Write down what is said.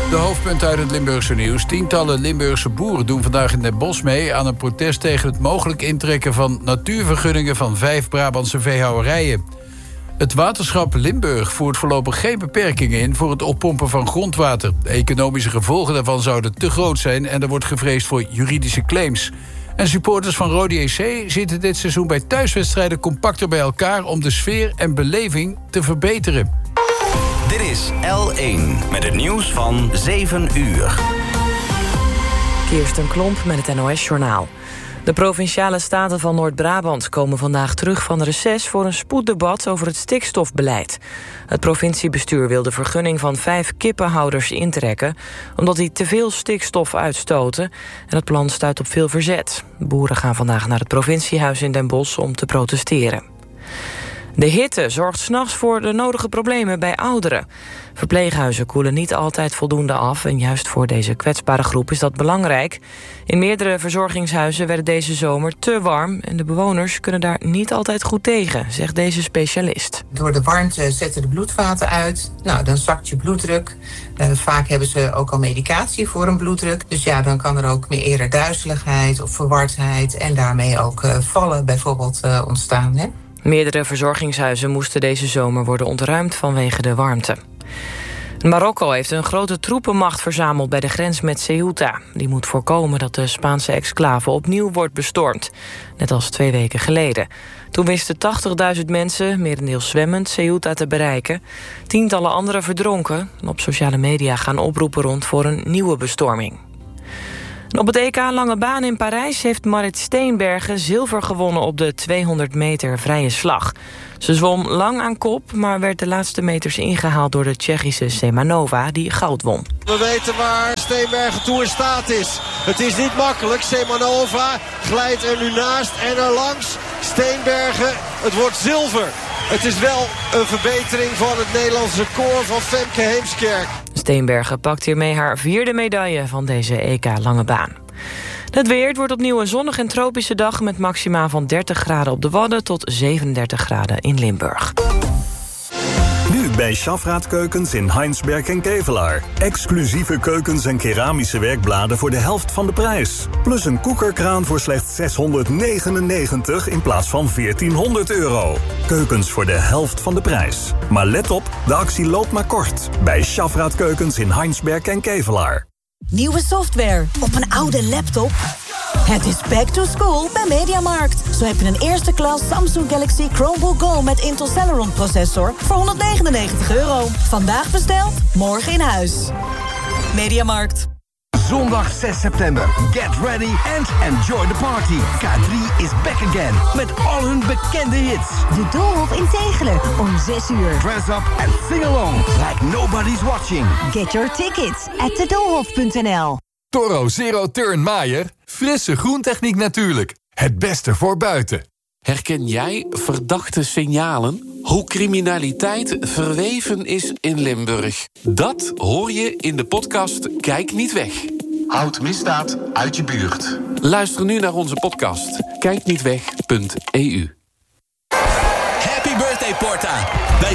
De hoofdpunten uit het Limburgse nieuws. Tientallen Limburgse boeren doen vandaag in Den Bosch mee aan een protest tegen het mogelijk intrekken van natuurvergunningen van 5 Brabantse veehouderijen. Het waterschap Limburg voert voorlopig geen beperkingen in voor het oppompen van grondwater. De economische gevolgen daarvan zouden te groot zijn en er wordt gevreesd voor juridische claims. En supporters van Rode JC zitten dit seizoen bij thuiswedstrijden compacter bij elkaar om de sfeer en beleving te verbeteren. Dit is L1 met het nieuws van 7 uur. Kirsten Klomp met het NOS-journaal. De Provinciale Staten van Noord-Brabant komen vandaag terug van reces voor een spoeddebat over het stikstofbeleid. Het provinciebestuur wil de vergunning van 5 kippenhouders intrekken, omdat die te veel stikstof uitstoten. En het plan stuit op veel verzet. Boeren gaan vandaag naar het provinciehuis in Den Bosch om te protesteren. De hitte zorgt 's nachts voor de nodige problemen bij ouderen. Verpleeghuizen koelen niet altijd voldoende af en juist voor deze kwetsbare groep is dat belangrijk. In meerdere verzorgingshuizen werd het deze zomer te warm en de bewoners kunnen daar niet altijd goed tegen, zegt deze specialist. Door de warmte zetten de bloedvaten uit. Nou, dan zakt je bloeddruk. Vaak hebben ze ook al medicatie voor een bloeddruk. Dus ja, dan kan er ook meer eerder duizeligheid of verwardheid en daarmee ook vallen bijvoorbeeld ontstaan, hè? Meerdere verzorgingshuizen moesten deze zomer worden ontruimd vanwege de warmte. Marokko heeft een grote troepenmacht verzameld bij de grens met Ceuta. Die moet voorkomen dat de Spaanse exclave opnieuw wordt bestormd. Net als 2 weken geleden. Toen wisten 80.000 mensen, merendeels zwemmend, Ceuta te bereiken. Tientallen anderen verdronken. Op sociale media gaan oproepen rond voor een nieuwe bestorming. En op het EK Lange Baan in Parijs heeft Marit Steenbergen zilver gewonnen op de 200 meter vrije slag. Ze zwom lang aan kop, maar werd de laatste meters ingehaald door de Tsjechische Semanova, die goud won. We weten waar Steenbergen toe in staat is. Het is niet makkelijk. Semanova glijdt er nu naast en er langs. Steenbergen, het wordt zilver. Het is wel een verbetering van het Nederlandse record van Femke Heemskerk. Steenbergen pakt hiermee haar 4e medaille van deze EK Lange Baan. Het weer, het wordt opnieuw een zonnige en tropische dag met maxima van 30 graden op de Wadden tot 37 graden in Limburg. Nu bij Schafraad Keukens in Heinsberg en Kevelaar. Exclusieve keukens en keramische werkbladen voor de helft van de prijs. Plus een koekerkraan voor slechts 699 in plaats van 1400 euro. Keukens voor de helft van de prijs. Maar let op, de actie loopt maar kort. Bij Schafraad Keukens in Heinsberg en Kevelaar. Nieuwe software op een oude laptop? Het is back to school bij Mediamarkt. Zo heb je een eerste klas Samsung Galaxy Chromebook Go met Intel Celeron processor voor €199. Vandaag besteld, morgen in huis. Mediamarkt. Zondag 6 september. Get ready and enjoy the party. K3 is back again met al hun bekende hits. De Doolhof in Tegelen om 6 uur. Dress up and sing along like nobody's watching. Get your tickets at thedoolhof.nl. Toro Zero Turn Maier. Frisse groentechniek natuurlijk. Het beste voor buiten. Herken jij verdachte signalen? Hoe criminaliteit verweven is in Limburg? Dat hoor je in de podcast Kijk niet weg. Houd misdaad uit je buurt. Luister nu naar onze podcast. Kijknietweg.eu